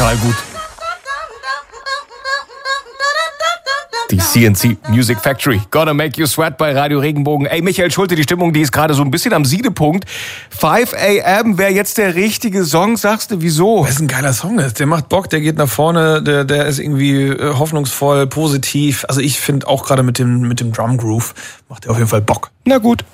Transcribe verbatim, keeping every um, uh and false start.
total gut. Die C N C Music Factory. Gonna Make You Sweat bei Radio Regenbogen. Ey, Michael Schulte, die Stimmung, die ist gerade so ein bisschen am Siedepunkt. five a m wäre jetzt der richtige Song, sagst du, wieso? Das ist ein geiler Song. Der macht Bock, der geht nach vorne, der, der ist irgendwie hoffnungsvoll, positiv. Also ich finde auch gerade mit dem, mit dem Drum Groove macht der auf jeden Fall Bock. Na gut.